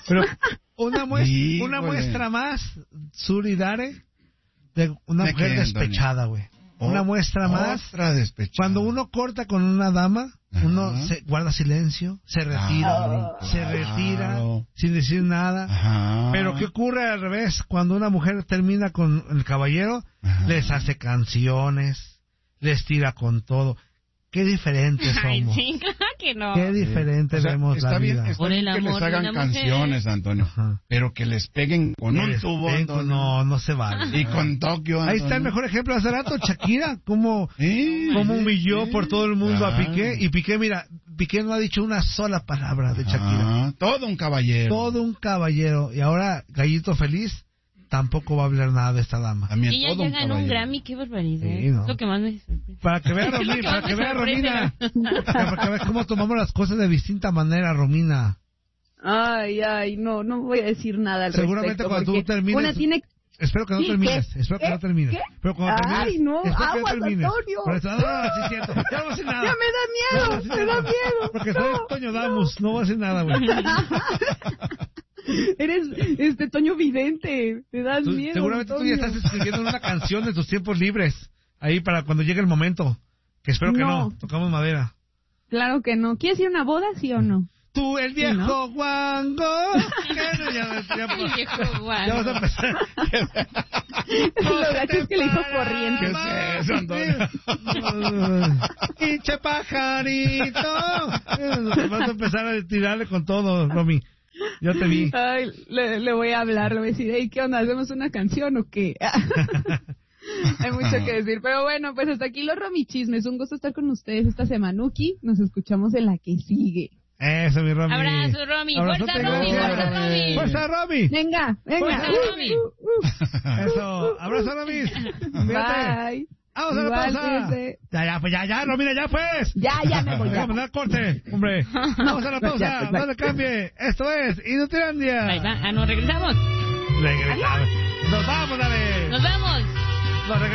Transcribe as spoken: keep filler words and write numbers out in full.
Pero una muestra, Sí, una güey. muestra más, Suri Dare, de una ¿De mujer qué, despechada, güey. Una Oh, muestra más. Otra despechada. Cuando uno corta con una dama, Ajá. uno se guarda silencio, se retira, Claro, se claro. retira sin decir nada. Ajá. Pero ¿qué ocurre al revés? Cuando una mujer termina con el caballero, Ajá. les hace canciones, les tira con todo. Qué diferentes Ay, somos. sí, claro que no. Qué diferente O sea, vemos está la bien, vida. está Por bien el que les amor de hagan una mujer. canciones, Antonio, Ajá. pero que les peguen con un Les tubo, tengo- Antonio. no, no se vale. Y con Tokio, Ahí está el mejor ejemplo hace rato, Shakira, como Sí, como humilló sí, por todo el mundo a claro. Piqué, y Piqué, mira, Piqué no ha dicho una sola palabra de Shakira. Ah, todo un caballero. Todo un caballero, y ahora Gallito Feliz tampoco va a hablar nada de esta dama. También Y ella todo ya un ganó un caballero. Grammy, qué barbaridad. Sí, ¿no? Es lo que más me sorprende. Para que vea Es lo Romina, que para más que me vea sorprende. Romina, para que vea cómo tomamos las cosas de distinta manera, Romina. Ay, ay, no, no voy a decir nada al Seguramente respecto. cuando porque tú termines- Una tiene... Espero que no ¿Qué? termines, ¿Qué? espero que ¿Qué? no termines. ¿Qué? Pero cuando termines, Ay, no, espero que no aguas, termines. Antonio. Por eso, no, no, sí es cierto, ya no voy a decir nada. Ya me da miedo, No, sí, me no, da miedo. Porque no, soy Toño Damus, no voy a decir nada, güey. Eres este Toño Vidente, te das Tú- miedo. seguramente tú ya Antonio. estás escribiendo una canción de tus tiempos libres, ahí para cuando llegue el momento, que espero que no, No. tocamos madera. Claro que no. ¿Quieres ir a una boda, sí o no? Tú, el viejo ¿no? guango. Que no, ya, ya, El viejo guango. ya vas a empezar. Lo gacho es que le hizo corriente. ¿Qué es eso, Antonio? Pinche pajarito. Vas a empezar a tirarle con todo, Romy. Yo te vi. Ay, le, le voy a hablar, le voy a decir, hey, ¿qué onda? ¿Hacemos una canción o qué? Hay mucho que decir, pero bueno, pues hasta aquí los Romy Chismes. Un gusto estar con ustedes esta semanuki. Nos escuchamos en la que sigue. Eso, mi Romy. Abrazo, Romy. Abrazote, Fuerza, Romy. gracias. Fuerza, Romy. Fuerza, Romy. Venga, venga. Fuerza, Uh, Romy. uh, uh. Eso. Abrazo, Romy. Cuídate. Bye. Vamos a la Igual, pausa. cuídate. Ya, ya, pues ya, ya, Romina, ya pues. Ya, ya me voy, ya. Vamos a mandar corte, hombre. Vamos a la pausa. Ya, pues, bye. No le cambie. Esto es Inutilandia. Ahí va. Ah, no, regresamos. Regresamos. Nos vamos, dale. Nos vamos. Nos regresamos.